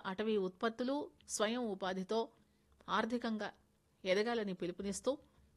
అటవీ ఉత్పత్తులు స్వయం ఉపాధితో ఆర్థికంగా ఎదగాలని పిలుపునిస్తూ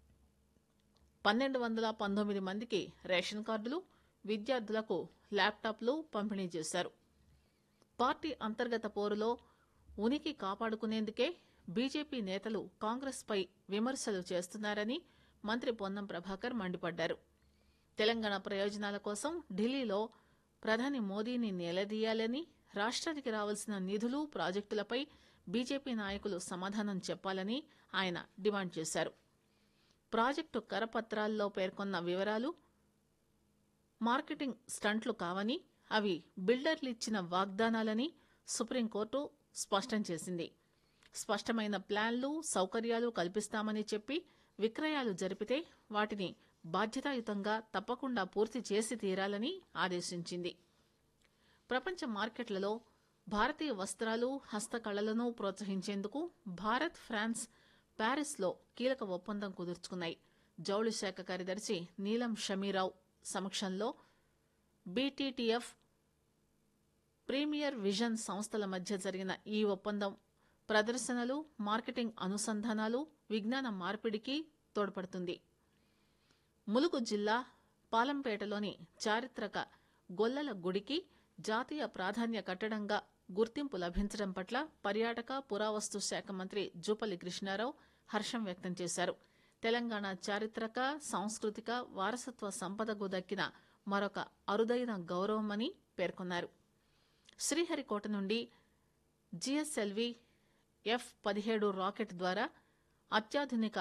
1219 మందికి రేషన్ కార్డులు, విద్యార్థులకు ల్యాప్టాప్లు పంపిణీ చేశారు. పార్టీ అంతర్గత పోరులో ఉనికి కాపాడుకునేందుకే బీజేపీ నేతలు కాంగ్రెస్పై విమర్శలు చేస్తున్నారని మంత్రి పొన్నం ప్రభాకర్ మండిపడ్డారు. తెలంగాణ ప్రయోజనాల కోసం ఢిల్లీలో ప్రధాని మోదీని నిలదీయాలని, రాష్ట్రానికి రావాల్సిన నిధులు, ప్రాజెక్టులపై బీజేపీ నాయకులు సమాధానం చెప్పాలని ఆయన డిమాండ్ చేశారు. ప్రాజెక్టు కరపత్రాల్లో పేర్కొన్న వివరాలు మార్కెటింగ్ స్టంట్లు కావని, అవి బిల్డర్లిచ్చిన వాగ్దానాలని సుప్రీంకోర్టు స్పష్టం చేసింది. స్పష్టమైన ప్లాన్లు, సౌకర్యాలు కల్పిస్తామని చెప్పి విక్రయాలు జరిపితే వాటిని బాధ్యతాయుతంగా తప్పకుండా పూర్తి చేసి తీరాలని ఆదేశించింది. ప్రపంచ మార్కెట్లలో భారతీయ వస్త్రాలు, హస్తకళలను ప్రోత్సహించేందుకు భారత్, ఫ్రాన్స్ ప్యారిస్లో కీలక ఒప్పందం కుదుర్చుకున్నాయి. జౌళి శాఖ కార్యదర్శి నీలం షమీరావు సమక్షంలో బీటీటీఎఫ్, ప్రీమియర్ విజన్ సంస్థల మధ్య జరిగిన ఈ ఒప్పందం ప్రదర్శనలు, మార్కెటింగ్ అనుసంధానాలు, విజ్ఞాన మార్పిడికి తోడ్పడుతుంది. ములుగు జిల్లా పాలంపేటలోని చారిత్రక గొల్లల గుడికి జాతీయ ప్రాధాన్య కట్టడంగా గుర్తింపు లభించడం పట్ల పర్యాటక, పురావస్తు శాఖ మంత్రి జూపల్లి కృష్ణారావు హర్షం వ్యక్తం చేశారు. తెలంగాణ చారిత్రక, సాంస్కృతిక వారసత్వ సంపదకు దక్కిన మరొక అరుదైన గౌరవమని పేర్కొన్నారు. శ్రీహరికోట నుండి జిఎస్ఎల్వి F-17 రాకెట్ ద్వారా అత్యాధునిక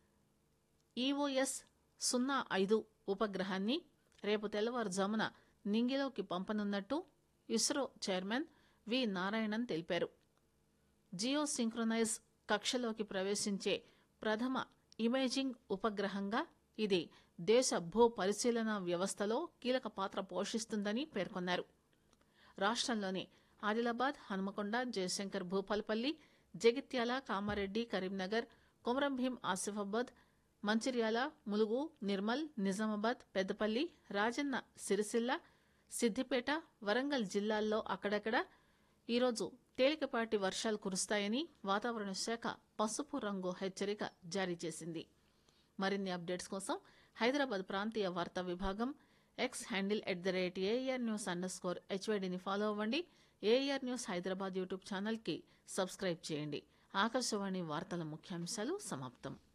EOS-05 ఉపగ్రహాన్ని రేపు తెల్లవారుజామున నింగిలోకి పంపనున్నట్టు ఇస్రో చైర్మన్ వి నారాయణన్ తెలిపారు. జియో సింక్రొనైజ్ కక్షలోకి ప్రవేశించే ప్రథమ ఇమేజింగ్ ఉపగ్రహంగా ఇది దేశ భూ పరిశీలన వ్యవస్థలో కీలక పాత్ర పోషిస్తుందని పేర్కొన్నారు. రాష్ట్రంలోని ఆదిలాబాద్, హనుమకొండ, జయశంకర్ భూపాలపల్లి, జగిత్యాల, కామారెడ్డి, కరీంనగర్, కొమరంభీం, ఆసిఫాబాద్, మంచిర్యాల, ములుగు, నిర్మల్, నిజామాబాద్, పెద్దపల్లి, రాజన్న సిరిసిల్ల, సిద్దిపేట, వరంగల్ జిల్లాల్లో అక్కడక్కడ ఈరోజు తేలికపాటి వర్షాలు కురుస్తాయని వాతావరణ శాఖ పసుపు రంగు హెచ్చరిక జారీ చేసింది. మరిన్ని అప్డేట్స్ కోసం హైదరాబాద్ ప్రాంతీయ వార్తా విభాగం ఎక్స్ హ్యాండిల్ @ARNews_HYDని ఫాలో అవ్వండి. AR న్యూస్ హైదరాబాద్ యూట్యూబ్ ఛానల్కి సబ్స్క్రైబ్ చేయండి. ఆకాశవాణి వార్తల ముఖ్యాంశాలు సమాప్తం.